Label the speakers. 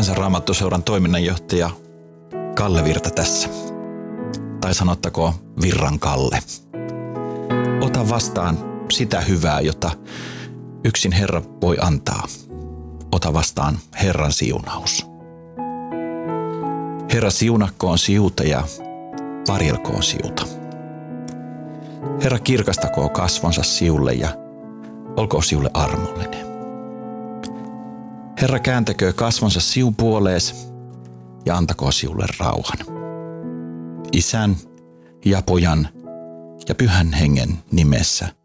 Speaker 1: Kansanraamattoseuran toiminnanjohtaja Kalle Virta tässä. Tai sanottakoon Virran Kalle. Ota vastaan sitä hyvää, jota yksin Herra voi antaa. Ota vastaan Herran siunaus. Herra siunakkoon siuta ja varjelkoon siuta. Herra kirkastakoon kasvonsa siulle ja olkoon siulle armollinen. Herra kääntäköön kasvonsa siun puolees ja antakoon siulle rauhan. Isän ja Pojan ja Pyhän Hengen nimessä.